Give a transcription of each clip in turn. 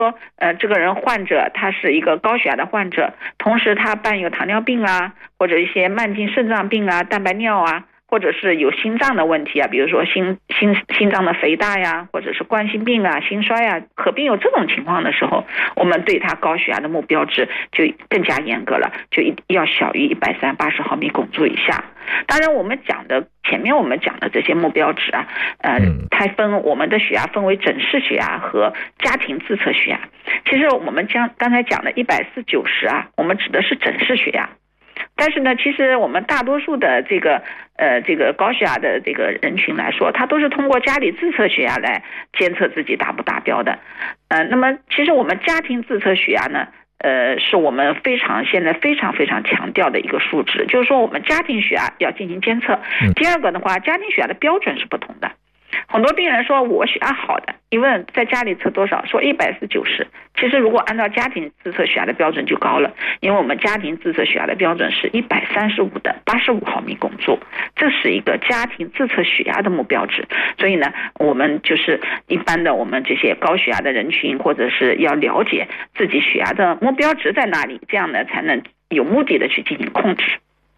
说这个人患者他是一个高血压的患者，同时他伴有糖尿病啊，或者一些慢性肾脏病啊、蛋白尿啊，或者是有心脏的问题啊，比如说心脏的肥大呀，或者是冠心病啊、心衰啊，合并有这种情况的时候，我们对他高血压的目标值就更加严格了，就要小于130/80毫米汞柱以下。当然我们前面我们讲的这些目标值啊，它我们的血压分为诊室血压和家庭自测血压。其实我们刚才讲的140/90啊，我们指的是诊室血压。但是呢，其实我们大多数的这个高血压的这个人群来说，他都是通过家里自测血压来监测自己达不达标的。那么其实我们家庭自测血压呢，是我们现在非常非常强调的一个数值，就是说我们家庭血压要进行监测。第二个的话，家庭血压的标准是不同的。很多病人说我血压好的，一问在家里测多少，说140/90。其实如果按照家庭自测血压的标准就高了，因为我们家庭自测血压的标准是135/85毫米汞柱，这是一个家庭自测血压的目标值。所以呢，我们就是一般的我们这些高血压的人群，或者是要了解自己血压的目标值在哪里，这样呢才能有目的的去进行控制。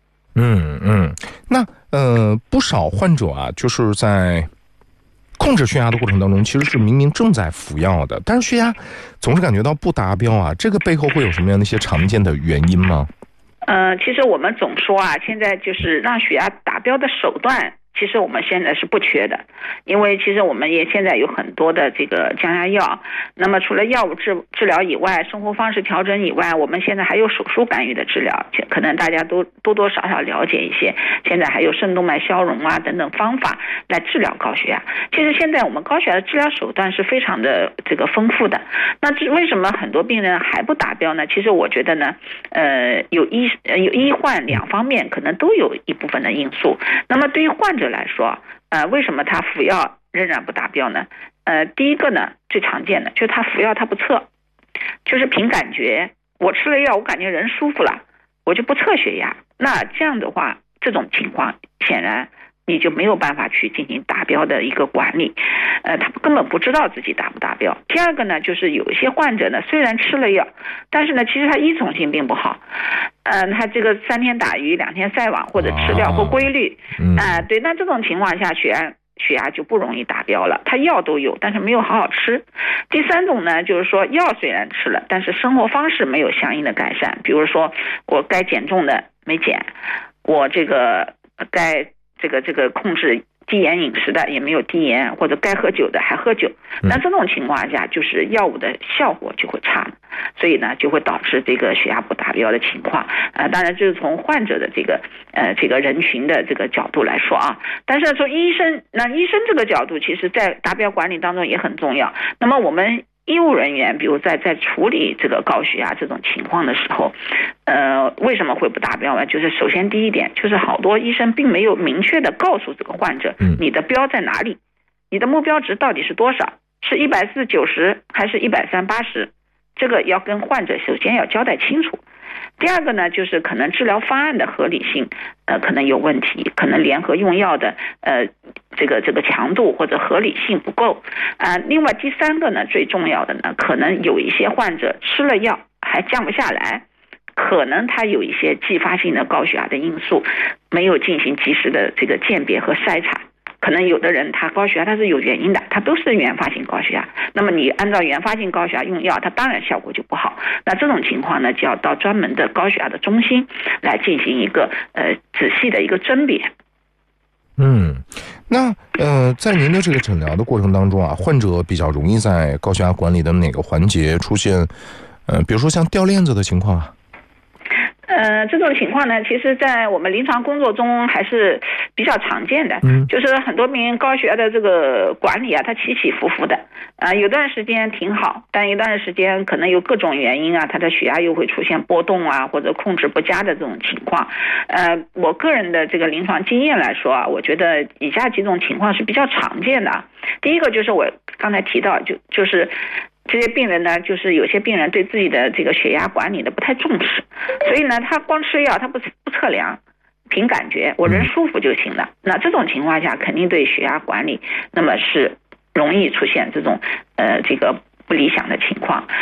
那不少患者啊，就是在控制血压的过程当中，其实是明明正在服药的，但是血压总是感觉到不达标啊，这个背后会有什么样的一些常见的原因吗？ 其实我们总说啊，现在就是让血压达标的手段，其实我们现在是不缺的，因为其实我们也现在有很多的这个降压药。那么除了药物治疗以外，生活方式调整以外，我们现在还有手术干预的治疗，可能大家都多多少少了解一些。现在还有肾动脉消融啊等等方法来治疗高血压。其实现在我们高血压的治疗手段是非常的这个丰富的。那为什么很多病人还不达标呢？其实我觉得呢，有医患两方面可能都有一部分的因素。那么对于患者来说，为什么他服药仍然不达标呢？第一个呢，最常见的就是他服药他不测，就是凭感觉，我吃了药我感觉人舒服了，我就不测血压。那这样的话，这种情况显然你就没有办法去进行达标的一个管理，他根本不知道自己达不达标。第二个呢，就是有一些患者呢，虽然吃了药，但是呢，其实他依从性并不好，他这个3天打鱼2天晒网，或者吃药不规律，对，那这种情况下血压就不容易达标了，他药都有，但是没有好好吃。第三种呢，就是说药虽然吃了，但是生活方式没有相应的改善，比如说我该减重的没减，我这个该这个控制低盐饮食的也没有低盐，或者该喝酒的还喝酒。那这种情况下，就是药物的效果就会差，所以呢就会导致这个血压不达标的情况。当然这是从患者的这个人群的这个角度来说啊。但是从医生这个角度，其实在达标管理当中也很重要。那么我们医务人员比如在处理这个高血压这种情况的时候，为什么会不达标呢？就是首先第一点，就是好多医生并没有明确的告诉这个患者，你的标在哪里，你的目标值到底是多少，是140/90还是130/80，这个要跟患者首先要交代清楚。第二个呢，就是可能治疗方案的合理性可能有问题，可能联合用药的这个强度或者合理性不够。另外第三个呢，最重要的呢，可能有一些患者吃了药还降不下来，可能他有一些继发性的高血压的因素，没有进行及时的这个鉴别和筛查。可能有的人他高血压他是有原因的，他都是原发性高血压，那么你按照原发性高血压用药，它当然效果就不好。那这种情况呢，就要到专门的高血压的中心来进行一个仔细的一个甄别。 那在您的这个诊疗的过程当中啊，患者比较容易在高血压管理的哪个环节出现比如说像掉链子的情况啊？ 这种情况呢，其实在我们临床工作中还是比较常见的。就是很多病人高血压的这个管理啊，它起起伏伏的。有段时间挺好，但一段时间可能有各种原因啊，他的血压又会出现波动啊，或者控制不佳的这种情况。我个人的这个临床经验来说啊，我觉得以下几种情况是比较常见的。第一个就是我刚才提到，就是这些病人呢，就是有些病人对自己的这个血压管理的不太重视，所以呢，他光吃药，他不测量，凭感觉，我人舒服就行了。那这种情况下，肯定对血压管理，那么是容易出现这种这个不理想的情况。